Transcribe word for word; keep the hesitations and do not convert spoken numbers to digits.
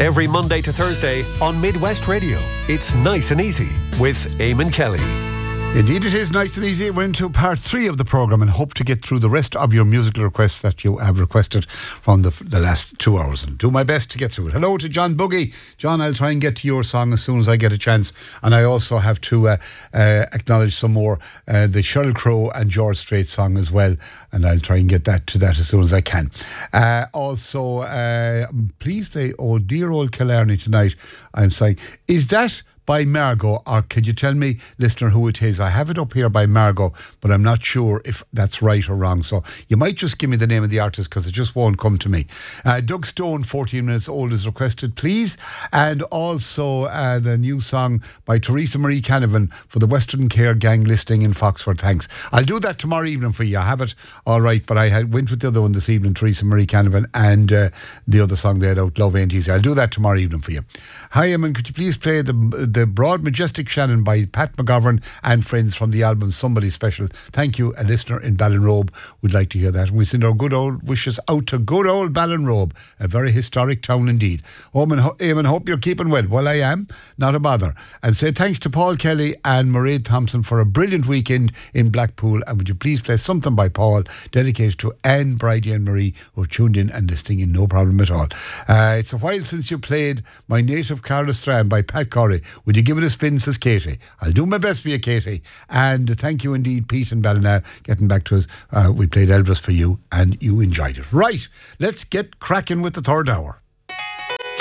Every Monday to Thursday on Midwest Radio, it's Nice and Easy with Eamon Kelly. Indeed it is nice and easy. We're into part three of the programme and hope to get through the rest of your musical requests that you have requested from the, the last two hours and do my best to get through it. Hello to John Boogie. John, I'll try and get to your song as soon as I get a chance, and I also have to uh, uh, acknowledge some more uh, the Sheryl Crow and George Strait song as well, and I'll try and get that to that as soon as I can. Uh, also, uh, please play Oh Dear Old Killarney tonight. I'm saying, is that by Margot, or could you tell me, listener, who it is? I have it up here by Margot, but I'm not sure if that's right or wrong. So you might just give me the name of the artist because it just won't come to me. Uh, Doug Stone, fourteen minutes old, is requested, please. And also uh, the new song by Teresa Marie Canavan for the Western Care Gang listing in Foxford. Thanks. I'll do that tomorrow evening for you. I have it all right, but I had, went with the other one this evening, Teresa Marie Canavan, and uh, the other song they had out, Love Ain't Easy. I'll do that tomorrow evening for you. Hi, Eamon, could you please play the The Broad Majestic Shannon by Pat McGovern and friends from the album Somebody Special? Thank you. A listener in Ballinrobe would like to hear that. We send our good old wishes out to good old Ballinrobe, a very historic town indeed. Eamon, Eamon, hope you're keeping well. Well, I am. Not a bother. And say thanks to Paul Kelly and Mairead Thompson for a brilliant weekend in Blackpool. And would you please play something by Paul dedicated to Anne, Bridie and Marie, who are tuned in and listening in, no problem at all. Uh, it's a while since you played My Native Carla Strand by Pat Corey. Would you give it a spin, says Katie. I'll do my best for you, Katie. And thank you indeed, Pete and Ballina, getting back to us. Uh, we played Elvis for you and you enjoyed it. Right, let's get cracking with the third hour.